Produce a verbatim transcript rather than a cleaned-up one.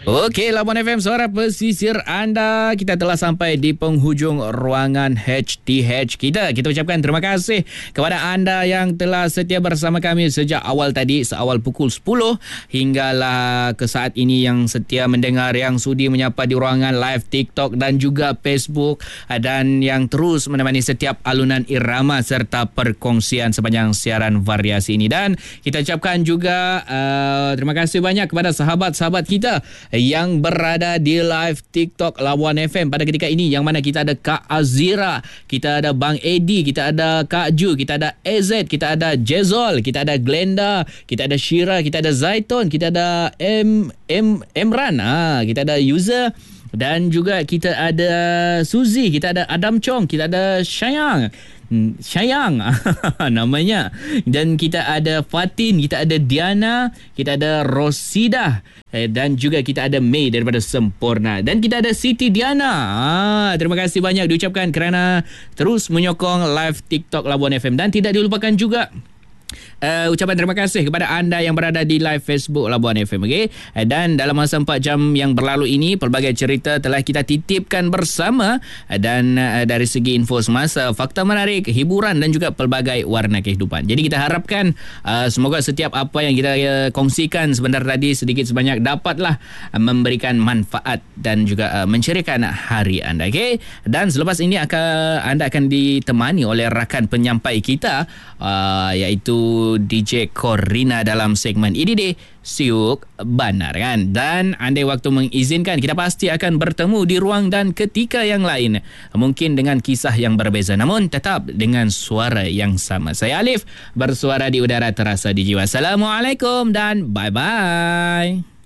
Okey, Labuan F M, suara pesisir anda. Kita telah sampai di penghujung ruangan H T H kita. Kita ucapkan terima kasih kepada anda yang telah setia bersama kami sejak awal tadi, seawal pukul sepuluh hinggalah ke saat ini, yang setia mendengar, yang sudi menyapa di ruangan live TikTok dan juga Facebook, dan yang terus menemani setiap alunan irama serta perkongsian sepanjang siaran variasi ini. Dan kita ucapkan juga uh, terima kasih banyak kepada sahabat-sahabat kita yang berada di live TikTok Labuan F M pada ketika ini, yang mana kita ada Kak Azira, kita ada Bang Edi, kita ada Kak Ju, kita ada A Z, kita ada Jezol, kita ada Glenda, kita ada Shira, kita ada Zaitun, kita ada M M Emran, ah, kita ada User, dan juga kita ada Suzy, kita ada Adam Chong, kita ada Syayang. Syayang namanya, dan kita ada Fatin, kita ada Diana, kita ada Rosida, dan juga kita ada May daripada Sempurna, dan kita ada Siti Diana. Ah, terima kasih banyak diucapkan kerana terus menyokong live TikTok Labuan F M, dan tidak dilupakan juga Uh, ucapan terima kasih kepada anda yang berada di live Facebook Labuan F M, okay? Uh, dan dalam masa empat jam yang berlalu ini, pelbagai cerita telah kita titipkan bersama, uh, dan uh, dari segi info semasa, fakta menarik, hiburan dan juga pelbagai warna kehidupan. Jadi kita harapkan uh, semoga setiap apa yang kita uh, kongsikan sebentar tadi sedikit sebanyak dapatlah uh, memberikan manfaat dan juga uh, menceriakan hari anda, okay? Dan selepas ini akan anda akan ditemani oleh rakan penyampai kita, uh, iaitu D J Corina dalam segmen I D D Siuk Bandar, kan. Dan andai waktu mengizinkan, kita pasti akan bertemu di ruang dan ketika yang lain, mungkin dengan kisah yang berbeza, namun tetap dengan suara yang sama. Saya Alif, bersuara di udara, terasa di jiwa. Assalamualaikum dan bye-bye.